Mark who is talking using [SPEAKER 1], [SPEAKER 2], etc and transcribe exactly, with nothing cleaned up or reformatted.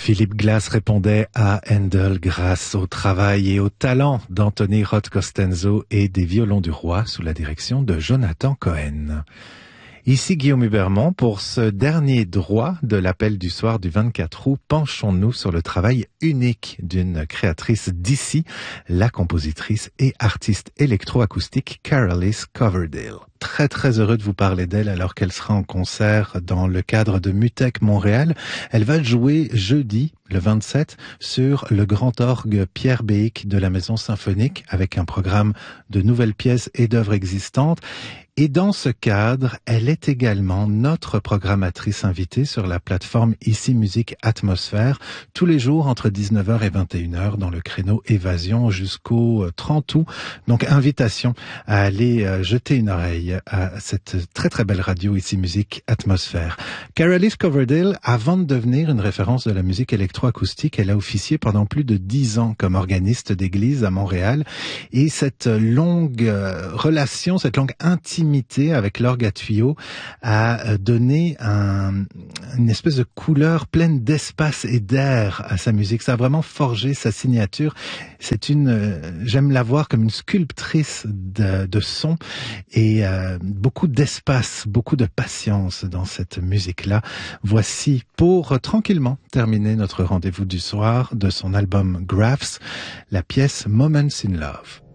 [SPEAKER 1] Philippe Glass répondait à Handel grâce au travail et au talent d'Anthony Roth Costanzo et des violons du roi sous la direction de Jonathan Cohen. Ici Guillaume Hubermont. Pour ce dernier droit de l'appel du soir du vingt-quatre août, penchons-nous sur le travail unique d'une créatrice d'ici, la compositrice et artiste électroacoustique Carolis Coverdale. Très très heureux de vous parler d'elle alors qu'elle sera en concert dans le cadre de Mutech Montréal. Elle va jouer jeudi, le vingt-sept, sur le grand orgue Pierre Béhic de la Maison Symphonique avec un programme de nouvelles pièces et d'œuvres existantes. Et dans ce cadre, elle est également notre programmatrice invitée sur la plateforme Ici Musique Atmosphère, tous les jours entre dix-neuf heures et vingt et une heures dans le créneau Évasion jusqu'au trente août. Donc invitation à aller jeter une oreille à cette très très belle radio Ici Musique Atmosphère. Carolis Coverdale, avant de devenir une référence de la musique électroacoustique, elle a officié pendant plus de dix ans comme organiste d'église à Montréal. Et cette longue relation, cette longue intimité avec l'orgue à tuyaux a donné un, une espèce de couleur pleine d'espace et d'air à sa musique. Ça a vraiment forgé sa signature. C'est une, j'aime la voir comme une sculptrice de, de son et euh, beaucoup d'espace, beaucoup de patience dans cette musique-là. Voici pour euh, tranquillement terminer notre rendez-vous du soir de son album Graphs, la pièce Moments in Love.